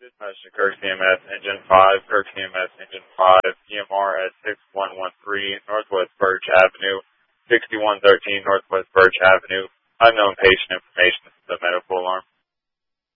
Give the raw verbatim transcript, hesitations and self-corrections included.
Dispatch to Kirk C M S Engine five, Kirk C M S Engine five, E M R at six one one three Northwest Birch Avenue, sixty-one thirteen Northwest Birch Avenue. Unknown patient information. This is a medical alarm.